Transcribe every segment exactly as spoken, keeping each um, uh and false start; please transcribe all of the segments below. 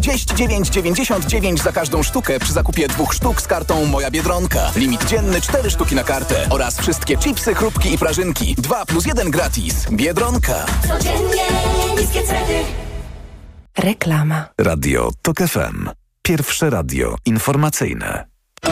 trzydzieści dziewięć dziewięćdziesiąt dziewięć za każdą sztukę przy zakupie dwóch sztuk z kartą Moja Biedronka. Limit dzienny cztery sztuki na kartę oraz wszystkie chipsy, chrupki i prażynki. dwa plus jeden gratis. Biedronka. Codziennie niskie ceny. Reklama. Radio TOK F M. Pierwsze radio informacyjne.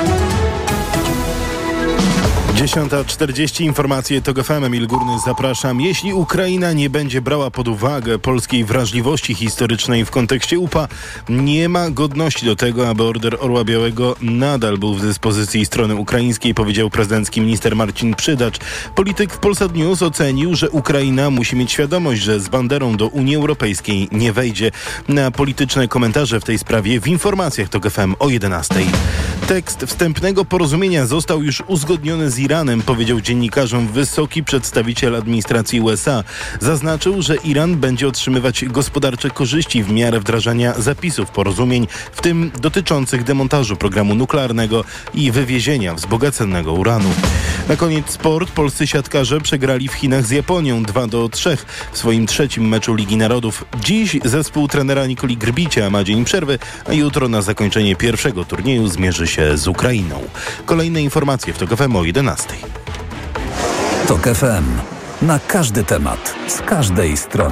dziesiąta czterdzieści, informacje TOK F M. Emil Górny, zapraszam. Jeśli Ukraina nie będzie brała pod uwagę polskiej wrażliwości historycznej w kontekście U P A, nie ma godności do tego, aby order Orła Białego nadal był w dyspozycji strony ukraińskiej, powiedział prezydencki minister Marcin Przydacz. Polityk w Polsat News ocenił, że Ukraina musi mieć świadomość, że z banderą do Unii Europejskiej nie wejdzie. Na polityczne komentarze w tej sprawie w informacjach TOK F M o jedenastej. Tekst wstępnego porozumienia został już uzgodniony z Iranem, powiedział dziennikarzom wysoki przedstawiciel administracji U S A. Zaznaczył, że Iran będzie otrzymywać gospodarcze korzyści w miarę wdrażania zapisów porozumień, w tym dotyczących demontażu programu nuklearnego i wywiezienia wzbogaconego uranu. Na koniec sport. Polscy siatkarze przegrali w Chinach z Japonią dwa do trzech w swoim trzecim meczu Ligi Narodów. Dziś zespół trenera Nikoli Grbicia ma dzień przerwy, a jutro na zakończenie pierwszego turnieju zmierzy się z Ukrainą. Kolejne informacje w TOK F M o jedenastej. TOK F M. Na każdy temat, z każdej strony.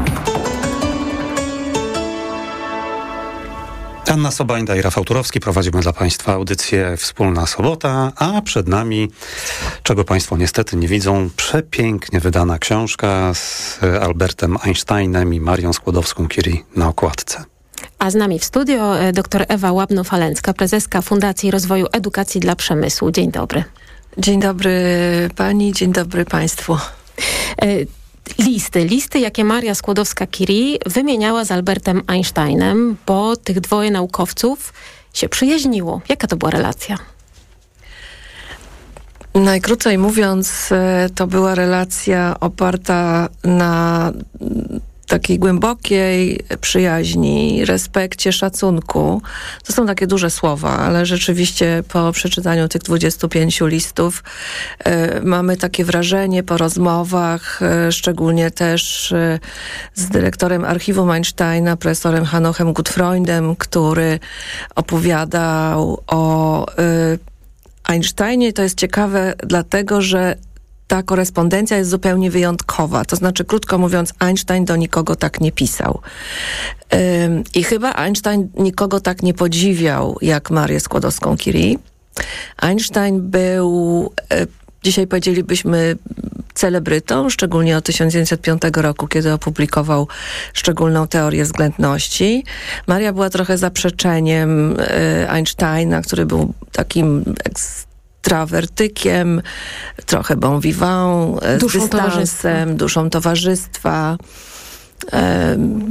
Anna Sobańda i Rafał Turowski prowadzimy dla Państwa audycję Wspólna Sobota, a przed nami, czego Państwo niestety nie widzą, przepięknie wydana książka z Albertem Einsteinem i Marią Skłodowską-Curie na okładce. A z nami w studio dr Ewa Łabno-Falencka, prezeska Fundacji Rozwoju Edukacji dla Przemysłu. Dzień dobry. Dzień dobry pani, dzień dobry państwu. Listy, listy, jakie Maria Skłodowska-Curie wymieniała z Albertem Einsteinem, bo tych dwoje naukowców się przyjaźniło. Jaka to była relacja? Najkrócej mówiąc, to była relacja oparta na takiej głębokiej przyjaźni, respekcie, szacunku. To są takie duże słowa, ale rzeczywiście po przeczytaniu tych dwudziestu pięciu listów y, mamy takie wrażenie po rozmowach, y, szczególnie też y, z dyrektorem archiwum Einsteina, profesorem Hanochem Gutfreundem, który opowiadał o y, Einsteinie. To jest ciekawe dlatego, że ta korespondencja jest zupełnie wyjątkowa. To znaczy, krótko mówiąc, Einstein do nikogo tak nie pisał. Ym, I chyba Einstein nikogo tak nie podziwiał, jak Marię Skłodowską-Curie. Einstein był, y, dzisiaj powiedzielibyśmy, celebrytą, szczególnie od tysiąc dziewięćset piątego roku, kiedy opublikował szczególną teorię względności. Maria była trochę zaprzeczeniem y, Einsteina, który był takim eks- trawertykiem, trochę bon vivant, z duszą dystansem, towarzystwa. duszą towarzystwa. Um,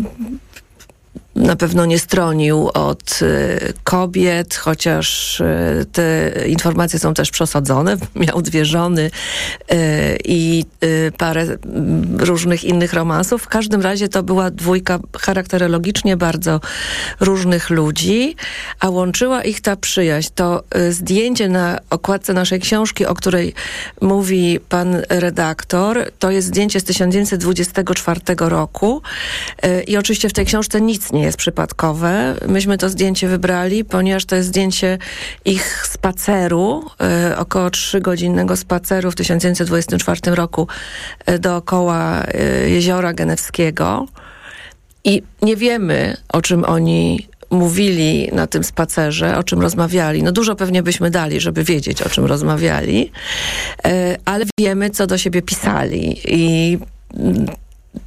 na pewno nie stronił od y, kobiet, chociaż y, te informacje są też przesadzone. Miał dwie żony y, i y, parę y, różnych innych romansów. W każdym razie to była dwójka charakterologicznie bardzo różnych ludzi, a łączyła ich ta przyjaźń. To y, zdjęcie na okładce naszej książki, o której mówi pan redaktor, to jest zdjęcie z tysiąc dziewięćset dwudziestego czwartego roku y, i oczywiście w tej książce nic nie jest przypadkowe. Myśmy to zdjęcie wybrali, ponieważ to jest zdjęcie ich spaceru, y, około trzygodzinnego spaceru w tysiąc dziewięćset dwudziestym czwartym roku y, dookoła y, Jeziora Genewskiego. I nie wiemy, o czym oni mówili na tym spacerze, o czym rozmawiali. No dużo pewnie byśmy dali, żeby wiedzieć, o czym rozmawiali, y, ale wiemy, co do siebie pisali. I y,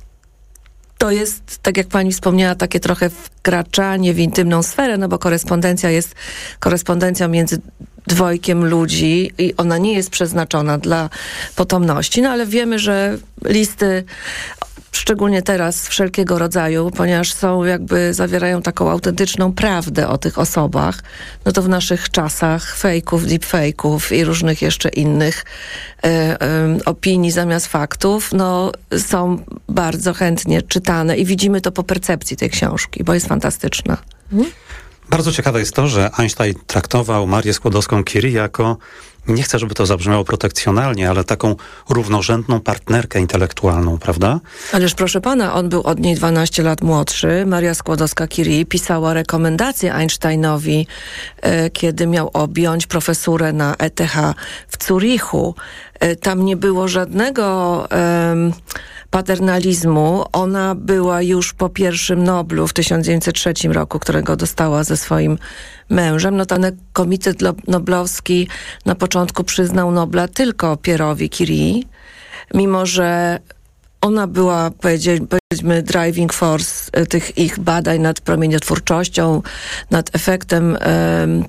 to jest, tak jak pani wspomniała, takie trochę wkraczanie w intymną sferę, no bo korespondencja jest korespondencją między dwojkiem ludzi i ona nie jest przeznaczona dla potomności, no ale wiemy, że listy, szczególnie teraz wszelkiego rodzaju, ponieważ są jakby, zawierają taką autentyczną prawdę o tych osobach, no to w naszych czasach fejków, deepfake'ów i różnych jeszcze innych e, e, opinii zamiast faktów, no są bardzo chętnie czytane i widzimy to po percepcji tej książki, bo jest fantastyczna. Mhm. Bardzo ciekawe jest to, że Einstein traktował Marię Skłodowską-Curie jako nie chcę, żeby to zabrzmiało protekcjonalnie, ale taką równorzędną partnerkę intelektualną, prawda? Ależ proszę pana, on był od niej dwanaście lat młodszy. Maria Skłodowska-Curie pisała rekomendacje Einsteinowi, e, kiedy miał objąć profesurę na E T H w Zurichu. E, tam nie było żadnego e, paternalizmu. Ona była już po pierwszym Noblu w tysiąc dziewięćset trzecim roku, którego dostała ze swoim mężem. Notabene Komitet Noblowski na początku przyznał Nobla tylko Pierre'owi Curie, mimo że ona była, powiedzmy, driving force tych ich badań nad promieniotwórczością, nad efektem um,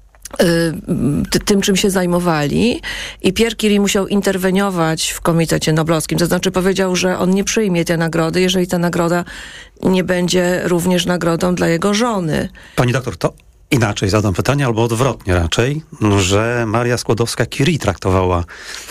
tym, czym się zajmowali, i Pierre Curie musiał interweniować w Komitecie Noblowskim. To znaczy powiedział, że on nie przyjmie tej nagrody, jeżeli ta nagroda nie będzie również nagrodą dla jego żony. Pani doktor, to inaczej zadam pytanie, albo odwrotnie raczej, że Maria Skłodowska-Curie traktowała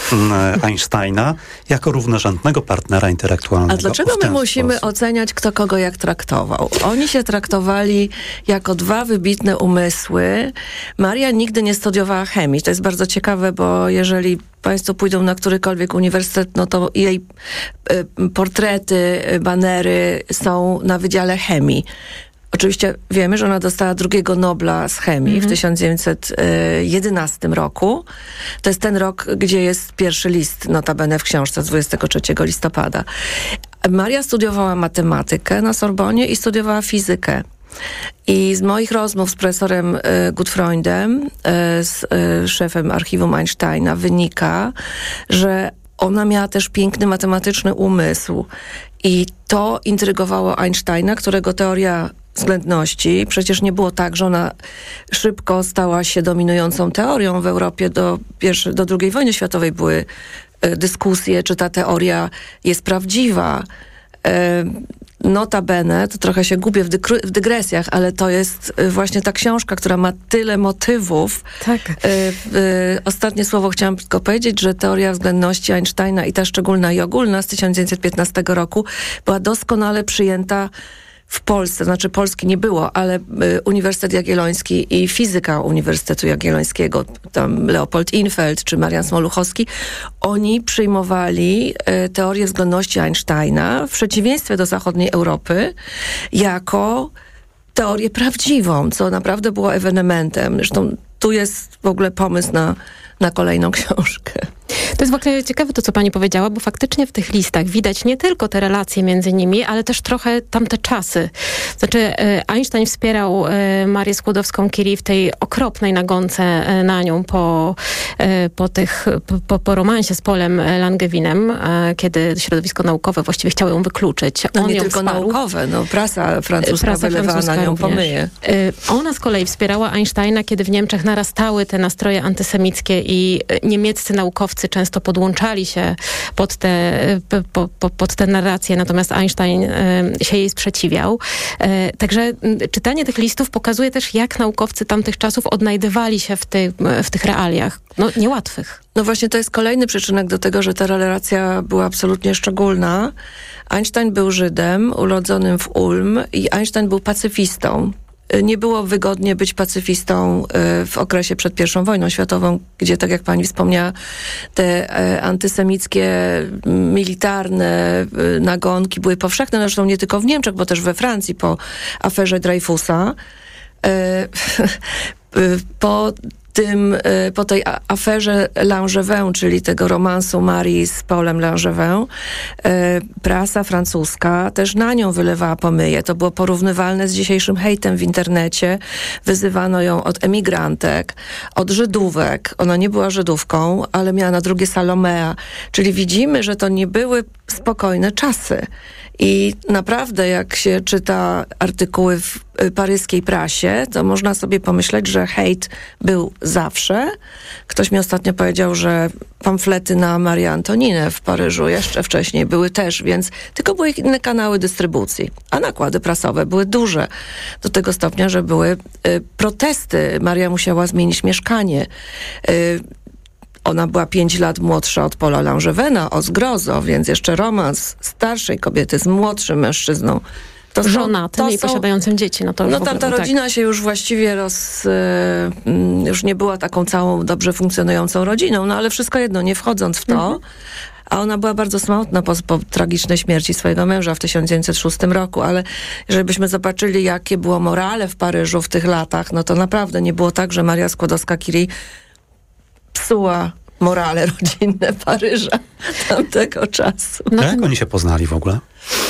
Einsteina jako równorzędnego partnera intelektualnego. A dlaczego my musimy sposób oceniać, kto kogo jak traktował? Oni się traktowali jako dwa wybitne umysły. Maria nigdy nie studiowała chemii. To jest bardzo ciekawe, bo jeżeli państwo pójdą na którykolwiek uniwersytet, no to jej y, portrety, banery są na Wydziale Chemii. Oczywiście wiemy, że ona dostała drugiego Nobla z chemii mm-hmm. w tysiąc dziewięćset jedenastym roku. To jest ten rok, gdzie jest pierwszy list, notabene w książce z dwudziestego trzeciego listopada. Maria studiowała matematykę na Sorbonie i studiowała fizykę. I z moich rozmów z profesorem y, Gutfreundem, y, z y, szefem archiwum Einsteina, wynika, że ona miała też piękny matematyczny umysł. I to intrygowało Einsteina, którego teoria względności, przecież nie było tak, że ona szybko stała się dominującą teorią w Europie. Do, pierwszej, do drugiej wojny światowej były y, dyskusje, czy ta teoria jest prawdziwa. Y, Notabene, to trochę się gubię w, dykry, w dygresjach, ale to jest właśnie ta książka, która ma tyle motywów. Tak. Y, y, ostatnie słowo chciałam tylko powiedzieć, że teoria względności Einsteina i ta szczególna i ogólna z tysiąc dziewięćset piętnastego roku była doskonale przyjęta w Polsce. Znaczy Polski nie było, ale y, Uniwersytet Jagielloński i fizyka Uniwersytetu Jagiellońskiego, tam Leopold Infeld czy Marian Smoluchowski, oni przyjmowali y, teorię względności Einsteina w przeciwieństwie do zachodniej Europy jako teorię prawdziwą, co naprawdę było ewenementem. Zresztą tu jest w ogóle pomysł na, na kolejną książkę. To jest w ogóle ciekawe to, co pani powiedziała, bo faktycznie w tych listach widać nie tylko te relacje między nimi, ale też trochę tamte czasy. Znaczy Einstein wspierał Marię Skłodowską-Curie w tej okropnej nagonce na nią po, po, tych, po, po romansie z Paulem Langevinem, kiedy środowisko naukowe właściwie chciało ją wykluczyć. No On nie ją tylko wsparł. naukowe, no prasa francuska prasa wylewa francuska na nią również. pomyje. Ona z kolei wspierała Einsteina, kiedy w Niemczech narastały te nastroje antysemickie i niemieccy naukowcy często podłączali się pod te, po, po, pod te narracje, natomiast Einstein y, się jej sprzeciwiał. Y, także y, czytanie tych listów pokazuje też, jak naukowcy tamtych czasów odnajdywali się w, ty, w tych realiach. No, niełatwych. No właśnie to jest kolejny przyczynek do tego, że ta relacja była absolutnie szczególna. Einstein był Żydem, urodzonym w Ulm, i Einstein był pacyfistą. Nie było wygodnie być pacyfistą w okresie przed pierwszą wojną światową, gdzie, tak jak pani wspomniała, te antysemickie, militarne nagonki były powszechne, zresztą nie tylko w Niemczech, bo też we Francji po aferze Dreyfusa. Po tym, po tej aferze Langevin, czyli tego romansu Marii z Paulem Langevin, prasa francuska też na nią wylewała pomyje. To było porównywalne z dzisiejszym hejtem w internecie. Wyzywano ją od emigrantek, od Żydówek. Ona nie była Żydówką, ale miała na drugie Salomea. Czyli widzimy, że to nie były spokojne czasy. I naprawdę, jak się czyta artykuły w paryskiej prasie, to można sobie pomyśleć, że hejt był zawsze. Ktoś mi ostatnio powiedział, że pamflety na Marię Antoninę w Paryżu jeszcze wcześniej były też, więc tylko były inne kanały dystrybucji. A nakłady prasowe były duże. Do tego stopnia, że były y, protesty. Maria musiała zmienić mieszkanie. Y, Ona była pięć lat młodsza od Paula Langevina, o zgrozo, więc jeszcze romans starszej kobiety z młodszym mężczyzną. To są- żonatym to i są- posiadającym dzieci. No, to już No w ogóle, tam ta tak. rodzina się już właściwie roz... y, mm, już nie była taką całą dobrze funkcjonującą rodziną, no ale wszystko jedno, nie wchodząc w to, Mhm. a ona była bardzo smutna po, po tragicznej śmierci swojego męża w tysiąc dziewięćset szóstym roku, ale jeżeli byśmy zobaczyli, jakie było morale w Paryżu w tych latach, no to naprawdę nie było tak, że Maria Skłodowska-Curie psuła morale rodzinne Paryża tamtego czasu. No A ten- jak oni się poznali w ogóle?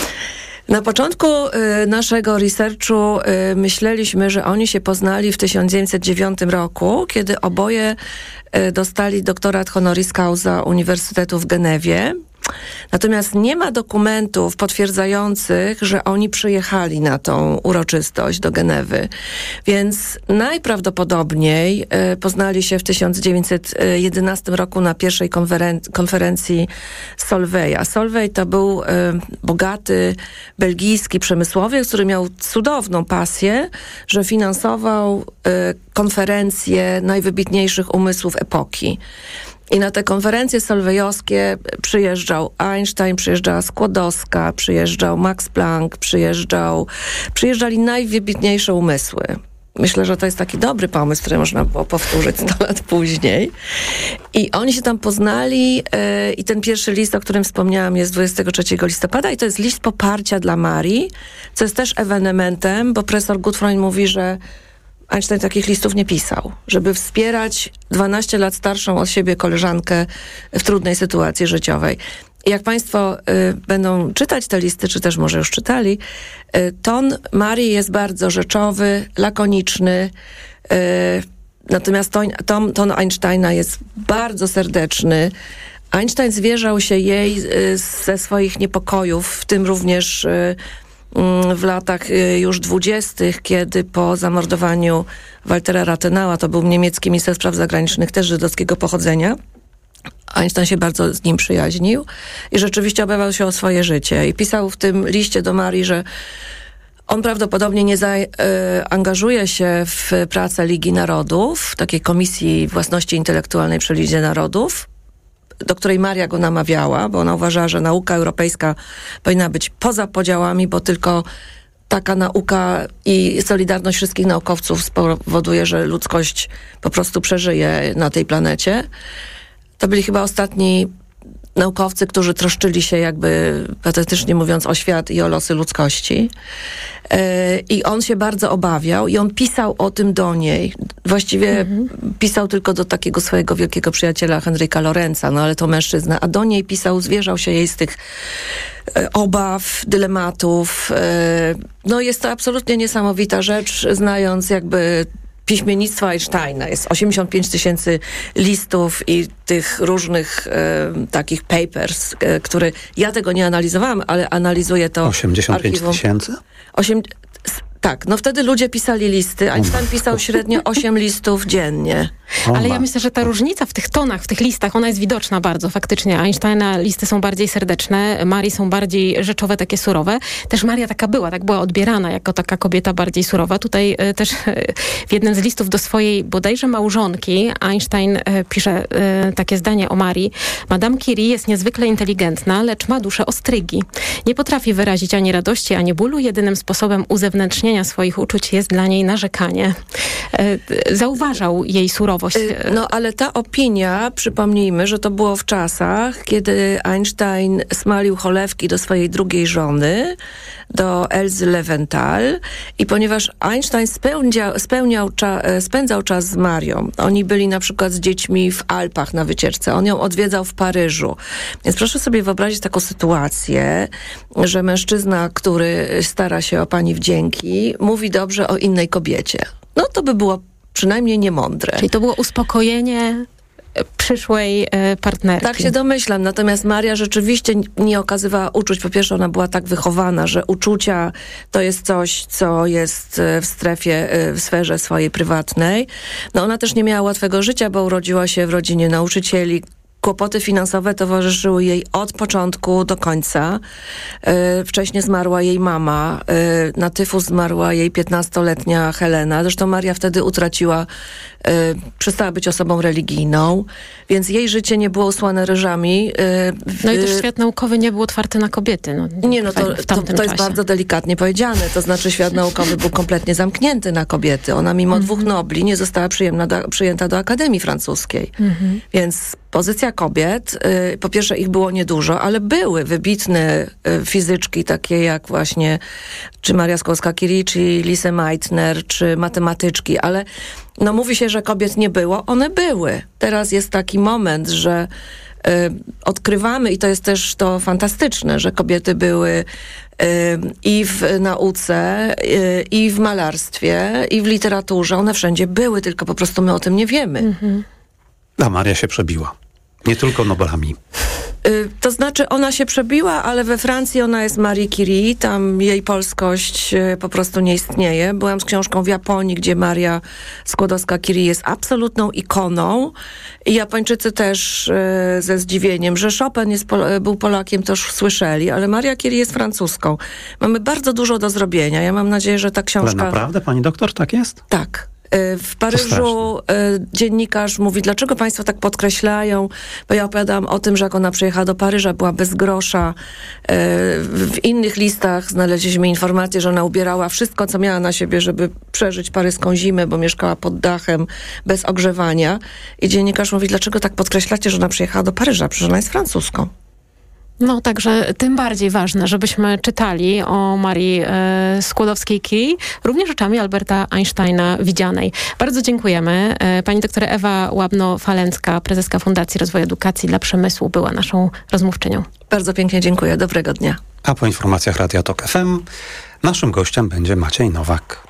Na początku y, naszego researchu y, myśleliśmy, że oni się poznali w tysiąc dziewięćset dziewiątym roku, kiedy oboje y, dostali doktorat honoris causa Uniwersytetu w Genewie. Natomiast nie ma dokumentów potwierdzających, że oni przyjechali na tą uroczystość do Genewy. Więc najprawdopodobniej e, poznali się w tysiąc dziewięćset jedenastym roku na pierwszej konferen- konferencji Solvaya. Solvay to był e, bogaty belgijski przemysłowiec, który miał cudowną pasję, że finansował e, konferencje najwybitniejszych umysłów epoki. I na te konferencje solwejowskie przyjeżdżał Einstein, przyjeżdżała Skłodowska, przyjeżdżał Max Planck, przyjeżdżał, przyjeżdżali najwybitniejsze umysły. Myślę, że to jest taki dobry pomysł, który można było powtórzyć sto lat później. I oni się tam poznali yy, i ten pierwszy list, o którym wspomniałam, jest dwudziestego trzeciego listopada i to jest list poparcia dla Marii, co jest też ewenementem, bo profesor Gutfreund mówi, że Einstein takich listów nie pisał, żeby wspierać dwanaście lat starszą od siebie koleżankę w trudnej sytuacji życiowej. I jak państwo y, będą czytać te listy, czy też może już czytali, y, ton Marii jest bardzo rzeczowy, lakoniczny, y, natomiast ton, ton, ton Einsteina jest bardzo serdeczny. Einstein zwierzał się jej y, ze swoich niepokojów, w tym również y, w latach już dwudziestych, kiedy po zamordowaniu Waltera Rathenau'a, to był niemiecki minister spraw zagranicznych, też żydowskiego pochodzenia, Einstein się bardzo z nim przyjaźnił i rzeczywiście obawiał się o swoje życie. I pisał w tym liście do Marii, że on prawdopodobnie nie zaangażuje się w pracę Ligi Narodów, takiej Komisji Własności Intelektualnej przy Lidze Narodów, do której Maria go namawiała, bo ona uważała, że nauka europejska powinna być poza podziałami, bo tylko taka nauka i solidarność wszystkich naukowców spowoduje, że ludzkość po prostu przeżyje na tej planecie. To byli chyba ostatni naukowcy, którzy troszczyli się, jakby patetycznie mówiąc, o świat i o losy ludzkości. Yy, I on się bardzo obawiał i on pisał o tym do niej. Właściwie mhm. pisał tylko do takiego swojego wielkiego przyjaciela Henryka Lorenza, no ale to mężczyzna. A do niej pisał, zwierzał się jej z tych yy, obaw, dylematów. Yy, no jest to absolutnie niesamowita rzecz, znając jakby piśmiennictwa Einsteina. Jest osiemdziesiąt pięć tysięcy listów i tych różnych e, takich papers, e, które ja tego nie analizowałam, ale analizuję to osiemdziesiąt pięć archiwum. tysięcy? Osiem... Tak, no wtedy ludzie pisali listy. Einstein pisał średnio osiem listów dziennie. Ale ja myślę, że ta różnica w tych tonach, w tych listach, ona jest widoczna bardzo faktycznie. Einsteina listy są bardziej serdeczne, Marii są bardziej rzeczowe, takie surowe. Też Maria taka była, tak była odbierana jako taka kobieta bardziej surowa. Tutaj e, też e, w jednym z listów do swojej bodajże małżonki Einstein e, pisze e, takie zdanie o Marii. Madame Curie jest niezwykle inteligentna, lecz ma duszę ostrygi. Nie potrafi wyrazić ani radości, ani bólu. Jedynym sposobem uzewnętrznienia swoich uczuć jest dla niej narzekanie. E, zauważał jej surowość. No ale ta opinia, przypomnijmy, że to było w czasach, kiedy Einstein smalił cholewki do swojej drugiej żony, do Elzy Lewenthal, i ponieważ Einstein spełniał, spełniał cza, spędzał czas z Marią, oni byli na przykład z dziećmi w Alpach na wycieczce, on ją odwiedzał w Paryżu. Więc proszę sobie wyobrazić taką sytuację, że mężczyzna, który stara się o pani wdzięki, mówi dobrze o innej kobiecie. No to by było przynajmniej niemądre. Czyli to było uspokojenie przyszłej e, partnerki. Tak się domyślam, natomiast Maria rzeczywiście nie okazywała uczuć. Po pierwsze, ona była tak wychowana, że uczucia to jest coś, co jest w strefie, w sferze swojej prywatnej. No ona też nie miała łatwego życia, bo urodziła się w rodzinie nauczycieli, kłopoty finansowe towarzyszyły jej od początku do końca. Wcześniej zmarła jej mama. Na tyfus zmarła jej piętnastoletnia Helena. Zresztą Maria wtedy utraciła, przestała być osobą religijną, więc jej życie nie było usłane ryżami. No i też świat naukowy nie był otwarty na kobiety. No, nie, no to, w tamtym to, to jest czasie. bardzo delikatnie powiedziane. To znaczy świat naukowy był kompletnie zamknięty na kobiety. Ona mimo mm-hmm. dwóch Nobli nie została przyjemna do, przyjęta do Akademii Francuskiej. Mm-hmm. Więc pozycja kobiet, y, po pierwsze ich było niedużo, ale były wybitne y, fizyczki, takie jak właśnie czy Maria Skłodowska-Curie, czy Lise Meitner, czy matematyczki, ale no mówi się, że kobiet nie było. One były. Teraz jest taki moment, że y, odkrywamy, i to jest też to fantastyczne, że kobiety były y, i w nauce, y, i w malarstwie, i w literaturze. One wszędzie były, tylko po prostu my o tym nie wiemy. Mhm. A Maria się przebiła. Nie tylko Noblami. Y, to znaczy ona się przebiła, ale we Francji ona jest Marie Curie. Tam jej polskość y, po prostu nie istnieje. Byłam z książką w Japonii, gdzie Maria Skłodowska-Curie jest absolutną ikoną. I Japończycy też y, ze zdziwieniem, że Chopin jest Pol- był Polakiem, to już słyszeli, ale Maria Curie jest francuską. Mamy bardzo dużo do zrobienia. Ja mam nadzieję, że ta książka... Ale naprawdę, pani doktor, tak jest? Tak. W Paryżu dziennikarz mówi, dlaczego państwo tak podkreślają, bo ja opowiadałam o tym, że jak ona przyjechała do Paryża, była bez grosza. W innych listach znaleźliśmy informację, że ona ubierała wszystko, co miała na siebie, żeby przeżyć paryską zimę, bo mieszkała pod dachem, bez ogrzewania. I dziennikarz mówi, dlaczego tak podkreślacie, że ona przyjechała do Paryża, przecież ona jest francuską. No, także tym bardziej ważne, żebyśmy czytali o Marii e, Skłodowskiej-Curie, również rzeczami Alberta Einsteina widzianej. Bardzo dziękujemy. E, pani doktor Ewa Łabno-Falęcka, prezeska Fundacji Rozwoju Edukacji dla Przemysłu, była naszą rozmówczynią. Bardzo pięknie dziękuję. Dobrego dnia. A po informacjach Radia Tok F M naszym gościem będzie Maciej Nowak.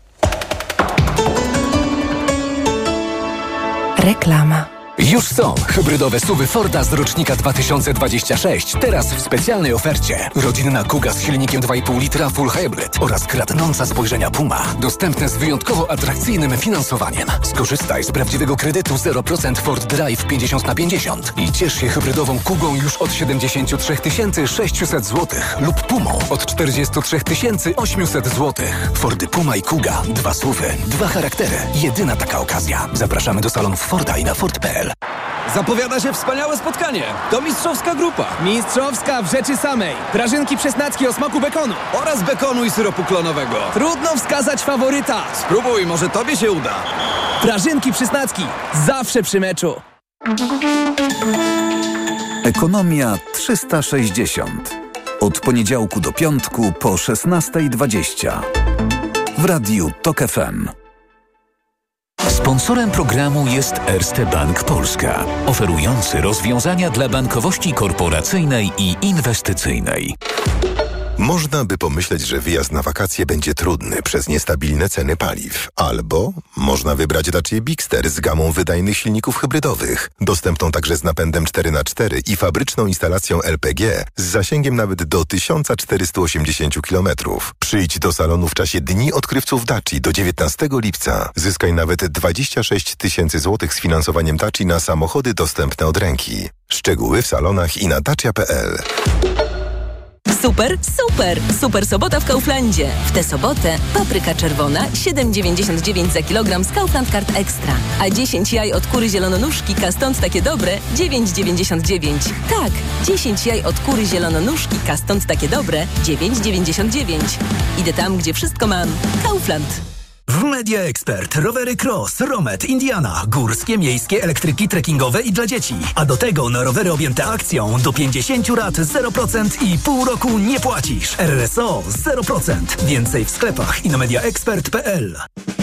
Reklama. Już są hybrydowe suwy Forda z rocznika dwa tysiące dwudziestego szóstego, teraz w specjalnej ofercie. Rodzinna Kuga z silnikiem dwa i pół litra Full Hybrid oraz kradnąca spojrzenia Puma. Dostępne z wyjątkowo atrakcyjnym finansowaniem. Skorzystaj z prawdziwego kredytu zero procent Ford Drive pięćdziesiąt na pięćdziesiąt i ciesz się hybrydową Kugą już od siedemdziesiąt trzy tysiące sześćset złotych lub Pumą od czterdzieści trzy tysiące osiemset złotych. Fordy Puma i Kuga. Dwa suwy, dwa charaktery. Jedyna taka okazja. Zapraszamy do salonów Forda i na Ford kropka p l. Zapowiada się wspaniałe spotkanie. To mistrzowska grupa. Mistrzowska w rzeczy samej. Prażynki przesnackie o smaku bekonu. Oraz bekonu i syropu klonowego. Trudno wskazać faworyta. Spróbuj, może tobie się uda. Prażynki przesnacki. Zawsze przy meczu. Ekonomia trzysta sześćdziesiąt. Od poniedziałku do piątku po szesnasta dwadzieścia. W Radiu Tok F M. Sponsorem programu jest Erste Bank Polska, oferujący rozwiązania dla bankowości korporacyjnej i inwestycyjnej. Można by pomyśleć, że wyjazd na wakacje będzie trudny przez niestabilne ceny paliw. Albo można wybrać raczej Bigster z gamą wydajnych silników hybrydowych, dostępną także z napędem cztery na cztery i fabryczną instalacją L P G z zasięgiem nawet do tysiąc czterysta osiemdziesiąt kilometrów. Przyjdź do salonu w czasie Dni Odkrywców Daci do dziewiętnastego lipca. Zyskaj nawet dwadzieścia sześć tysięcy złotych z finansowaniem Daci na samochody dostępne od ręki. Szczegóły w salonach i na dacia kropka p l. Super, super! Super sobota w Kauflandzie. W tę sobotę papryka czerwona siedem dziewięćdziesiąt dziewięć za kilogram z Kaufland Card Extra. A dziesięć jaj od kury zielononóżki Stąd takie dobre dziewięć dziewięćdziesiąt dziewięć. Tak, dziesięć jaj od kury zielononóżki Stąd takie dobre dziewięć dziewięćdziesiąt dziewięć. Idę tam, gdzie wszystko mam. Kaufland. W Media Expert rowery Cross, Romet, Indiana, górskie, miejskie, elektryki, trekkingowe i dla dzieci. A do tego na rowery objęte akcją do pięćdziesiąt lat zero procent i pół roku nie płacisz. R S O zero procent. Więcej w sklepach i na media expert kropka p l.